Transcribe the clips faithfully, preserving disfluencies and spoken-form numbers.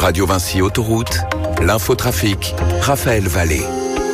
Radio Vinci Autoroute, l'infotrafic, Raphaël Vallée.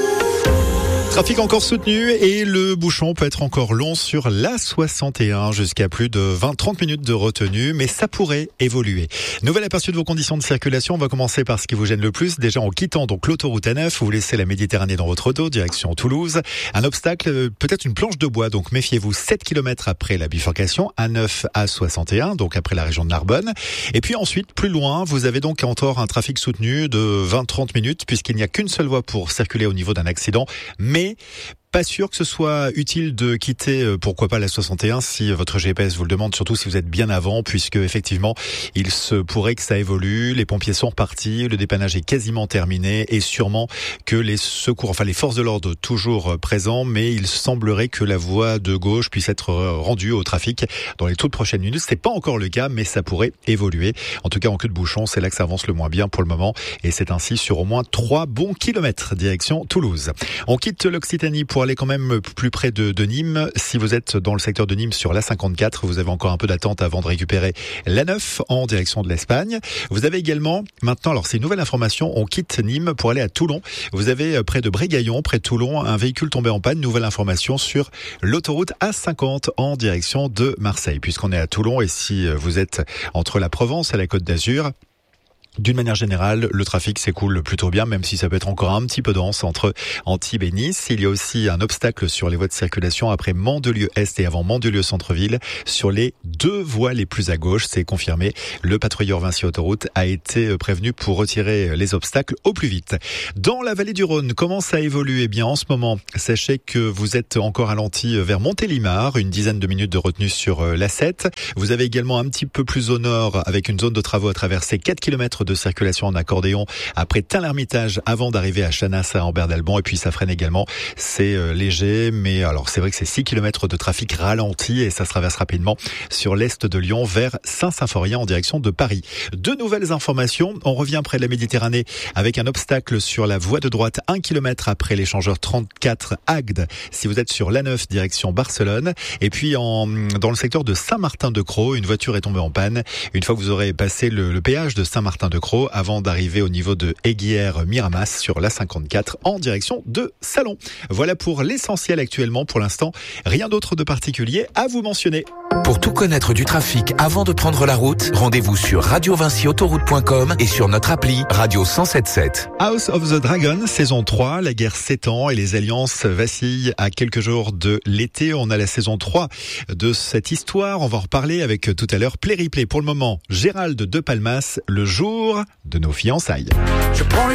Trafic encore soutenu et le bouchon peut être encore long sur l'A soixante et un jusqu'à plus de vingt à trente minutes de retenue, mais ça pourrait évoluer. Nouvel aperçu de vos conditions de circulation. On va commencer par ce qui vous gêne le plus. Déjà en quittant donc l'autoroute A neuf, vous laissez la Méditerranée dans votre auto, direction Toulouse. Un obstacle, peut-être une planche de bois, donc méfiez-vous. sept kilomètres après la bifurcation, A neuf A soixante et un, donc après la région de Narbonne. Et puis ensuite, plus loin, vous avez donc encore un trafic soutenu de vingt à trente minutes, puisqu'il n'y a qu'une seule voie pour circuler au niveau d'un accident, mais pas sûr que ce soit utile de quitter, euh, pourquoi pas la soixante et un si votre G P S vous le demande, surtout si vous êtes bien avant, puisque effectivement, il se pourrait que ça évolue. Les pompiers sont repartis, le dépannage est quasiment terminé et sûrement que les secours, enfin les forces de l'ordre toujours présents, mais il semblerait que la voie de gauche puisse être rendue au trafic dans les toutes prochaines minutes. C'est pas encore le cas, mais ça pourrait évoluer. En tout cas, en queue de bouchon, c'est là que ça avance le moins bien pour le moment et c'est ainsi sur au moins trois bons kilomètres direction Toulouse. On quitte l'Occitanie pour aller quand même plus près de, de Nîmes. Si vous êtes dans le secteur de Nîmes sur l'A cinquante-quatre, vous avez encore un peu d'attente avant de récupérer l'A neuf en direction de l'Espagne. Vous avez également, maintenant, alors c'est une nouvelle information, on quitte Nîmes pour aller à Toulon. Vous avez près de Brégaillon, près de Toulon, un véhicule tombé en panne. Nouvelle information sur l'autoroute A cinquante en direction de Marseille. Puisqu'on est à Toulon et si vous êtes entre la Provence et la Côte d'Azur, d'une manière générale, le trafic s'écoule plutôt bien, même si ça peut être encore un petit peu dense entre Antibes et Nice. Il y a aussi un obstacle sur les voies de circulation après Mandelieu-Est et avant Mandelieu-Centre-Ville sur les deux voies les plus à gauche. C'est confirmé. Le patrouilleur Vinci Autoroute a été prévenu pour retirer les obstacles au plus vite. Dans la vallée du Rhône, comment ça évolue? Eh bien, en ce moment, sachez que vous êtes encore ralenti vers Montélimar, une dizaine de minutes de retenue sur l'A sept. Vous avez également un petit peu plus au nord avec une zone de travaux à traverser quatre kilomètres de circulation en accordéon après Tain-l'Hermitage avant d'arriver à Chanas à Ambert d'Alban et puis ça freine également. C'est euh, léger, mais alors c'est vrai que c'est six kilomètres de trafic ralenti et ça se traverse rapidement sur l'est de Lyon vers Saint-Symphorien en direction de Paris. Deux nouvelles informations. On revient près de la Méditerranée avec un obstacle sur la voie de droite un kilomètre après l'échangeur trente-quatre Agde si vous êtes sur l'A neuf direction Barcelone. Et puis en, dans le secteur de Saint-Martin-de-Crau, une voiture est tombée en panne. Une fois que vous aurez passé le, le péage de Saint-Martin-de-Crau avant d'arriver au niveau de Aiguière-Miramas sur l'A cinquante-quatre en direction de Salon. Voilà pour l'essentiel actuellement. Pour l'instant, rien d'autre de particulier à vous mentionner. Pour tout connaître du trafic avant de prendre la route, rendez-vous sur radio vinci autoroute point com et sur notre appli Radio cent soixante-dix-sept sept. House of the Dragon, saison trois, la guerre s'étend et les alliances vacillent à quelques jours de l'été. On a la saison trois de cette histoire. On va en reparler avec tout à l'heure Play Replay. Pour le moment, Gérald de Palmas, le jour de nos fiançailles. Je prends les